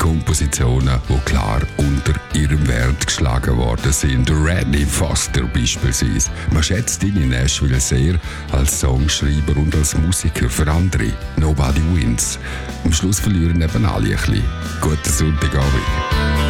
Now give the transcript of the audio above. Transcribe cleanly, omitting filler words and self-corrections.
Kompositionen, die klar unter ihrem Wert geschlagen worden sind. Randy Foster beispielsweise. Man schätzt ihn in Nashville sehr als Songschreiber und als Musiker für andere. Nobody wins. Am Schluss verlieren eben alle ein bisschen. Guten Sonntagabend.